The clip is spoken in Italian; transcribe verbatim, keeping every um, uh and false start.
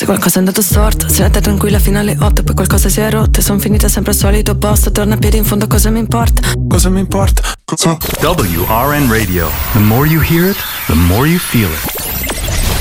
qualcosa è andato storto, serata tranquilla fino alle otto, poi qualcosa si è rotto e sono finita sempre al solito posto. Torna a piedi in fondo, cosa mi importa? Cosa mi importa? W R N Radio. The more you hear it, the more you feel it.